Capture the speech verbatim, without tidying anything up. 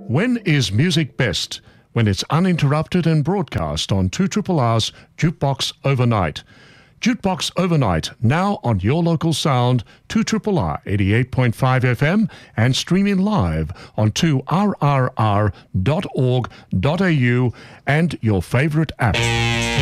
When is music best? When it's uninterrupted and broadcast on two R R R's Jukebox Overnight. Jukebox Overnight, now on your local sound, two R R R eighty-eight point five F M and streaming live on two R R R dot org dot A U and your favourite app.